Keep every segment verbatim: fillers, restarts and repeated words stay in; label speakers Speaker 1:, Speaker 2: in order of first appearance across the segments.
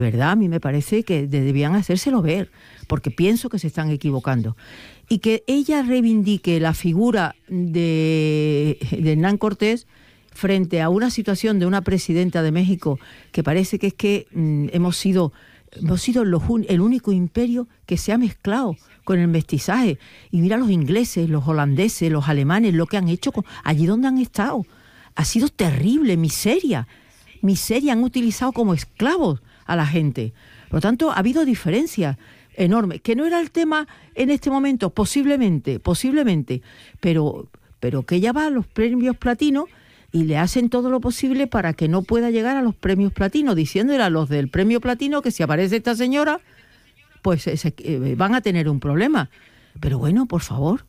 Speaker 1: verdad, a mí me parece que debían hacérselo ver, porque pienso que se están equivocando. Y que ella reivindique la figura de, de Hernán Cortés frente a una situación de una presidenta de México que parece que es que mmm, hemos sido, hemos sido los un, el único imperio que se ha mezclado con el mestizaje. Y mira los ingleses, los holandeses, los alemanes, lo que han hecho con, allí donde han estado. Ha sido terrible, miseria. Miseria, han utilizado como esclavos a la gente. Por lo tanto, ha habido diferencias enormes. Que no era el tema en este momento, posiblemente, posiblemente, pero, pero que ella va a los premios platino y le hacen todo lo posible para que no pueda llegar a los premios platino, diciéndole a los del premio platino que si aparece esta señora, pues se, eh, van a tener un problema. Pero bueno, por favor.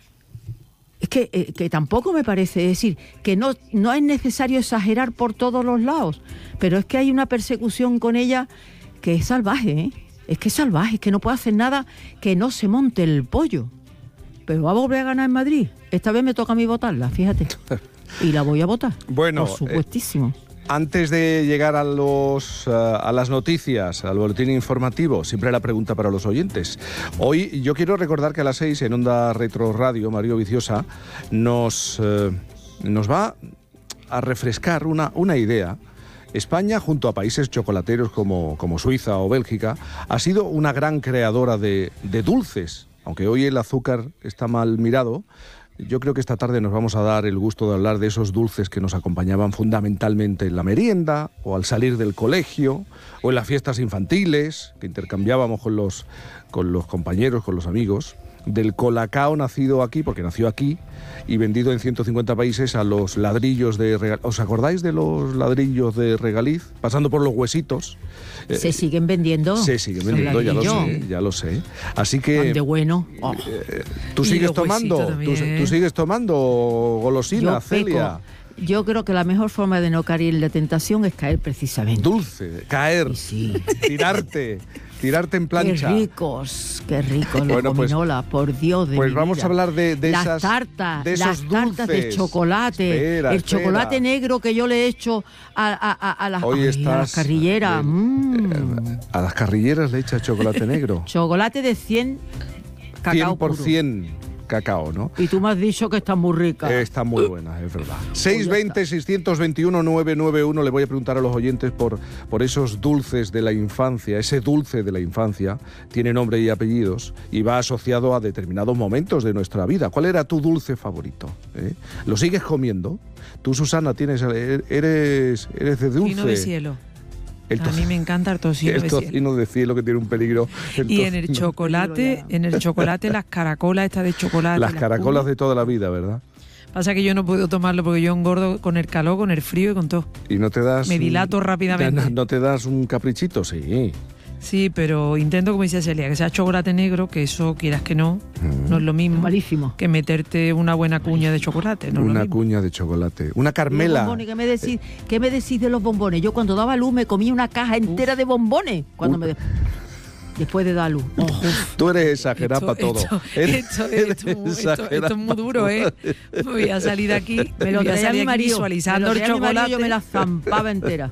Speaker 1: Es que, eh, que tampoco me parece, es decir, que no, no es necesario exagerar por todos los lados, pero es que hay una persecución con ella que es salvaje, ¿eh? Es que es salvaje, es que no puede hacer nada que no se monte el pollo. Pero va a volver a ganar en Madrid. Esta vez me toca a mí votarla, fíjate. Y la voy a votar.
Speaker 2: Bueno,
Speaker 1: por supuestísimo.
Speaker 2: Eh... Antes de llegar a los uh, a las noticias, al boletín informativo, siempre la pregunta para los oyentes. Hoy yo quiero recordar que a las seis en Onda Retro Radio, Mario Viciosa nos, uh, nos va a refrescar una, una idea. España, junto a países chocolateros como, como Suiza o Bélgica, ha sido una gran creadora de, de dulces. Aunque hoy el azúcar está mal mirado, yo creo que esta tarde nos vamos a dar el gusto de hablar de esos dulces que nos acompañaban fundamentalmente en la merienda, o al salir del colegio, o en las fiestas infantiles, que intercambiábamos con los, con los compañeros, con los amigos. Del colacao nacido aquí, porque nació aquí, y vendido en ciento cincuenta países, a los ladrillos de Regaliz. ¿Os acordáis de los ladrillos de Regaliz? Pasando por los huesitos.
Speaker 1: Se eh, siguen vendiendo.
Speaker 2: Se siguen vendiendo, ya lo sé, ya lo sé. Así que...
Speaker 1: de bueno. Oh.
Speaker 2: Eh, ¿Tú sigues tomando? ¿Tú, ¿Tú sigues tomando golosina,
Speaker 1: Yo
Speaker 2: Celia?
Speaker 1: Peco. Yo creo que la mejor forma de no caer en la tentación es caer precisamente.
Speaker 2: Dulce, caer,
Speaker 1: sí.
Speaker 2: tirarte. Tirarte en plancha.
Speaker 1: Qué ricos, qué ricos los
Speaker 2: bueno, pues,
Speaker 1: gominola, por Dios de
Speaker 2: Pues
Speaker 1: mi
Speaker 2: vamos
Speaker 1: vida.
Speaker 2: a hablar de, de
Speaker 1: las
Speaker 2: esas
Speaker 1: tartas,
Speaker 2: de esos
Speaker 1: las tartas
Speaker 2: dulces.
Speaker 1: de chocolate,
Speaker 2: espera,
Speaker 1: el
Speaker 2: espera.
Speaker 1: chocolate negro que yo le he hecho a, a, a, a, las,
Speaker 2: Hoy
Speaker 1: ay,
Speaker 2: estás,
Speaker 1: a las carrilleras.
Speaker 2: Eh,
Speaker 1: mm.
Speaker 2: A las carrilleras le echas chocolate negro.
Speaker 1: Chocolate de cien cacao
Speaker 2: cien por ciento cacao, ¿no?
Speaker 1: Y tú me has dicho que está muy rica.
Speaker 2: Eh, está muy buena, es verdad. seis veinte, seiscientos veintiuno, novecientos noventa y uno. Le voy a preguntar a los oyentes por, por esos dulces de la infancia. Ese dulce de la infancia tiene nombre y apellidos y va asociado a determinados momentos de nuestra vida. ¿Cuál era tu dulce favorito? ¿Eh? ¿Lo sigues comiendo? Tú, Susana, tienes eres, eres de dulce.
Speaker 3: Tocino de cielo.
Speaker 2: El
Speaker 3: a mí me encanta el tocino
Speaker 2: el
Speaker 3: de cielo.
Speaker 2: El tocino de cielo, que tiene un peligro. El
Speaker 3: y en el chocolate, en el chocolate, las caracolas estas de chocolate.
Speaker 2: Las caracolas de toda la vida, ¿verdad?
Speaker 3: Pasa que yo no puedo tomarlo porque yo engordo con el calor, con el frío y con todo.
Speaker 2: ¿Y no te das...?
Speaker 3: Me dilato
Speaker 2: un,
Speaker 3: rápidamente.
Speaker 2: No, ¿No te das un caprichito? Sí.
Speaker 3: Sí, pero intento, como dice Celia, que sea chocolate negro, que eso, quieras que no, mm. no es lo mismo
Speaker 1: Malísimo.
Speaker 3: que meterte una buena cuña de chocolate. No
Speaker 2: una
Speaker 3: es lo
Speaker 2: cuña de chocolate. Una Carmela.
Speaker 1: Bombones, ¿qué, me decís, ¿Qué me decís de los bombones? Yo cuando daba luz me comía una caja entera Uf. de bombones. Cuando Uf. me... Después de dar luz. Oh,
Speaker 2: Tú eres exagerada para todo.
Speaker 3: Esto,
Speaker 2: eres,
Speaker 3: esto, esto, esto, esto es muy duro, ¿eh? Voy a salir de aquí, me lo voy a salir aquí visualizando el chocolate.
Speaker 1: Yo me la zampaba entera.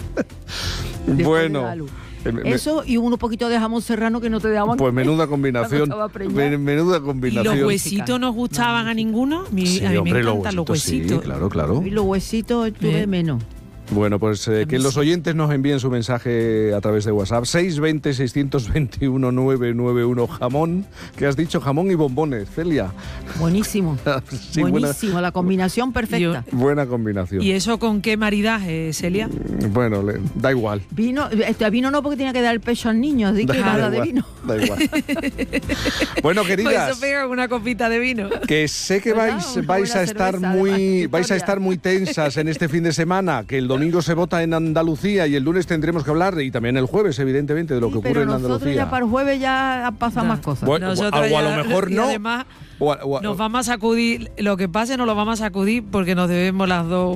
Speaker 2: Bueno.
Speaker 1: Eso y un poquito de jamón serrano que no te daban.
Speaker 2: Pues menuda combinación. Menuda combinación.
Speaker 3: ¿Y los huesitos nos gustaban no, a ninguno? Mi,
Speaker 2: sí,
Speaker 3: a mí
Speaker 2: hombre,
Speaker 3: me encantan los huesitos.
Speaker 2: Los huesitos. Sí, claro, claro.
Speaker 1: Y los huesitos tuve menos.
Speaker 2: Bueno, pues eh, que los oyentes nos envíen su mensaje a través de WhatsApp. seis veinte, seiscientos veintiuno, novecientos noventa y uno. Jamón, ¿qué has dicho? Jamón y bombones, Celia.
Speaker 1: Buenísimo. sí, Buenísimo, buena, la combinación perfecta.
Speaker 2: Yo, buena combinación.
Speaker 3: ¿Y eso con qué maridaje, Celia?
Speaker 2: Bueno, le, da igual.
Speaker 1: Vino, este, vino no porque tenía que dar el pecho al niño, así que
Speaker 2: da,
Speaker 1: nada
Speaker 2: da
Speaker 1: de vino.
Speaker 2: Da igual. Bueno, queridas.
Speaker 3: Por eso pega una copita de vino.
Speaker 2: Que sé que vais, vais a estar muy, vais a estar muy tensas en este fin de semana, que el domingo se vota en Andalucía y el lunes tendremos que hablar, y también el jueves, evidentemente, de lo
Speaker 1: sí,
Speaker 2: que ocurre en Andalucía.
Speaker 1: Nosotros ya para el jueves ya han pasado
Speaker 3: ya.
Speaker 1: más cosas.
Speaker 2: Bueno, o, o a lo mejor no.
Speaker 3: Además,
Speaker 2: o a, o a,
Speaker 3: nos vamos a sacudir, lo que pase nos lo vamos a sacudir porque nos debemos las dos